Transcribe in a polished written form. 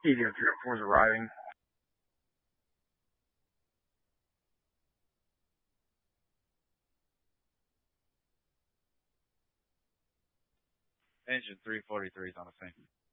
Helium 304 is arriving. Engine 343 is on the scene.